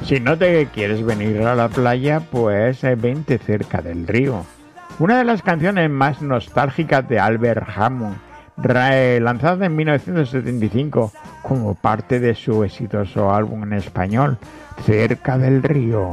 Si no te quieres venir a la playa, pues vente cerca del río. Una de las canciones más nostálgicas de Albert Hammond, lanzada en 1975 como parte de su exitoso álbum en español, Cerca del río.